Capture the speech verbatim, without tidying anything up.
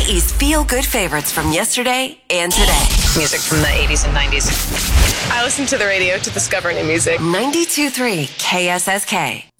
Hawaii's feel-good favorites from yesterday and today. Music from the eighties and nineties. I listen to the radio to discover new music. ninety-two point three K S S K.